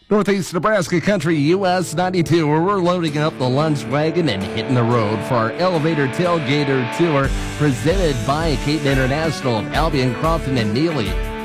Northeast Nebraska Country US 92, where we're loading up the lunch wagon and hitting the road for our Elevator Tailgater Tour, presented by Caton International of Albion, Crofton, and Neely.